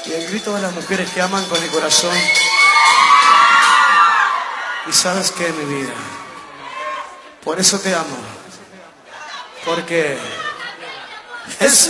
Y el grito de las mujeres que aman con el corazón. Y sabes qué, mi vida, por eso te amo, porque es